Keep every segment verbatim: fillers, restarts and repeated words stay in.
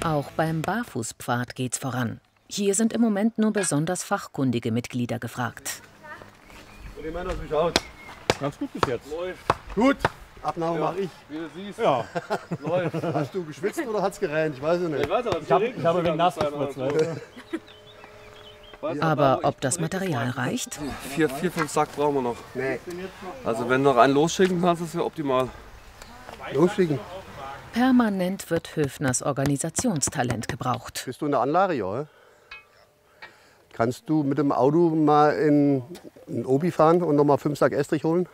Auch beim Barfußpfad geht's voran. Hier sind im Moment nur besonders fachkundige Mitglieder gefragt. Und ich meine, wie schaut's? Ganz gut bis jetzt. Läuft. Gut. Abnahme Ja. mache ich. Wie du siehst. Ja. Läuft. Hast du geschwitzt oder hat's geregnet? Ich weiß es nicht. Ich, weiß, ich habe hab ein wenig nass gespritzt. Aber ob das Material reicht? Vier, vier, fünf Sack brauchen wir noch. Nee. Also wenn du noch einen losschicken kannst, das wäre optimal. Losschicken. Permanent wird Höfners Organisationstalent gebraucht. Bist du in der Anlage, ja? Kannst du mit dem Auto mal in ein Obi fahren und noch mal fünf Sack Estrich holen?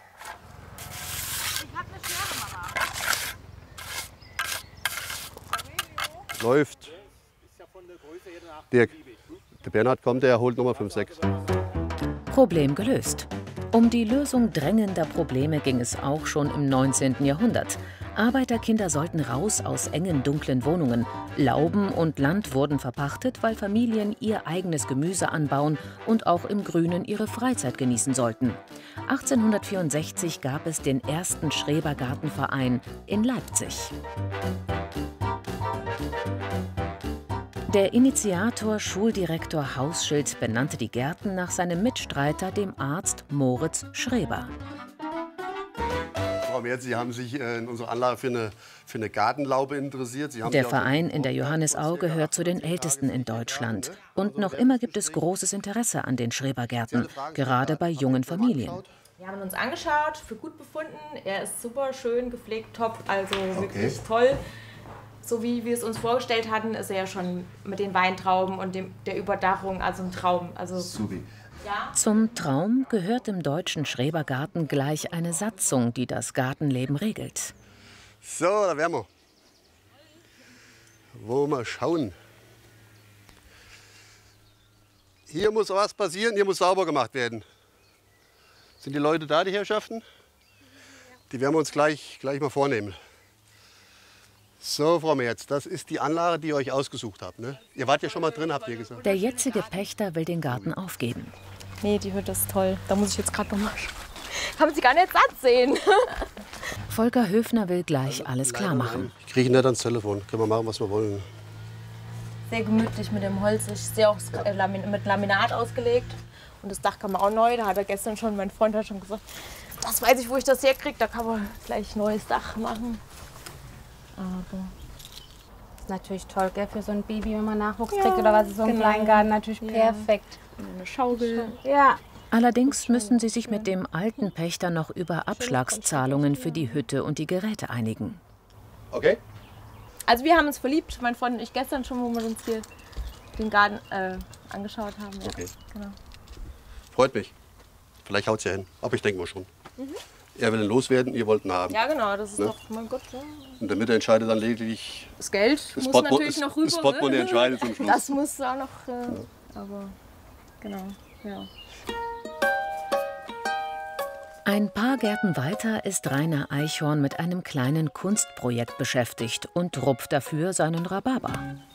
Läuft. Dirk, der Bernhard kommt, der holt noch mal fünf, sechs. Problem gelöst. Um die Lösung drängender Probleme ging es auch schon im neunzehnten Jahrhundert. Arbeiterkinder sollten raus aus engen, dunklen Wohnungen. Lauben und Land wurden verpachtet, weil Familien ihr eigenes Gemüse anbauen und auch im Grünen ihre Freizeit genießen sollten. achtzehnhundertvierundsechzig gab es den ersten Schrebergartenverein in Leipzig. Der Initiator Schuldirektor Hausschild benannte die Gärten nach seinem Mitstreiter, dem Arzt Moritz Schreber. Frau Merz, Sie haben sich in unserer Anlage für eine, für eine Gartenlaube interessiert. Sie haben Der Verein in der Johannisau gehört zu den ältesten in Deutschland. Und noch immer gibt es großes Interesse an den Schrebergärten, gerade bei jungen Familien. Wir haben ihn uns angeschaut, für gut befunden. Er ist super schön, gepflegt, top, also wirklich Okay. toll. So wie wir es uns vorgestellt hatten, ist er ja schon mit den Weintrauben und dem, der Überdachung, also ein Traum. Also, Subi. ja. Zum Traum gehört im deutschen Schrebergarten gleich eine Satzung, die das Gartenleben regelt. So, da wären wir. Wo wir schauen. Hier muss was passieren, hier muss sauber gemacht werden. Sind die Leute da, die Herrschaften? Die werden wir uns gleich, gleich mal vornehmen. So, Frau Merz, das ist die Anlage, die ihr euch ausgesucht habt. Ne? Ihr wart ja schon mal drin, habt ihr gesagt. Der jetzige Pächter will den Garten aufgeben. Nee, die Hütte ist toll. Da muss ich jetzt gerade noch mal schauen. Kann sie gar nicht satt sehen. Volker Höfner will gleich alles klar machen. Ich kriege nicht ans Telefon. Können wir machen, was wir wollen. Sehr gemütlich mit dem Holz. Ich sehe auch mit Laminat ausgelegt. Und das Dach kann man auch neu. Da hat er gestern schon, mein Freund hat schon gesagt, das weiß ich, wo ich das herkriege. Da kann man gleich neues Dach machen. Aber ist natürlich toll, gell, für so ein Baby, wenn man Nachwuchs Ja, kriegt oder was, ist so ein genau. Kleingarten natürlich Ja. perfekt. eine Schaukel. Ja. Allerdings müssen sie sich mit dem alten Pächter noch über Abschlagszahlungen für die Hütte und die Geräte einigen. Okay. Also wir haben uns verliebt, mein Freund und ich gestern schon, wo wir uns hier den Garten äh, angeschaut haben. Ja. Okay. Genau. Freut mich. Vielleicht haut es ja hin. Aber ich denke mal schon. Mhm. Er will ihn loswerden, ihr wollt ihn haben. Ja, genau, das ist Ne? doch, mein Gott. Ja. Und damit entscheidet dann lediglich Das Geld das muss Portmo- natürlich noch rüber. Das Portemonnaie entscheidet zum Schluss. Das muss auch noch, äh, aber genau, ja. Ein paar Gärten weiter ist Rainer Eichhorn mit einem kleinen Kunstprojekt beschäftigt und rupft dafür seinen Rhabarber.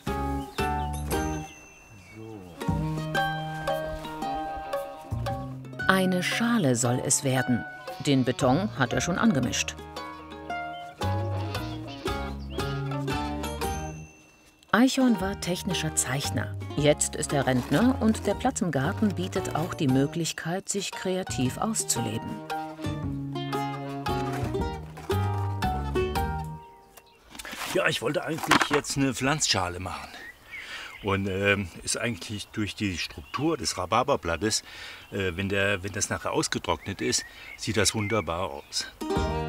Eine Schale soll es werden. Den Beton hat er schon angemischt. Eichhorn war technischer Zeichner. Jetzt ist er Rentner und der Platz im Garten bietet auch die Möglichkeit, sich kreativ auszuleben. Ja, ich wollte eigentlich jetzt eine Pflanzschale machen. Und ähm, ist eigentlich durch die Struktur des Rhabarberblattes, äh, wenn, der, wenn das nachher ausgetrocknet ist, sieht das wunderbar aus.